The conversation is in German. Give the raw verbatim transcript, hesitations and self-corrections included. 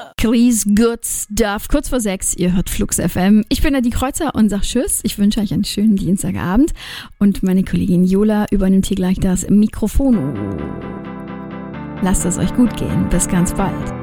Chris Good Stuff, kurz vor sechs, ihr hört Flux F M. Ich bin Nadine Kreuzer und sag Tschüss. Ich wünsche euch einen schönen Dienstagabend und meine Kollegin Jola übernimmt hier gleich das Mikrofon. Lasst es euch gut gehen. Bis ganz bald.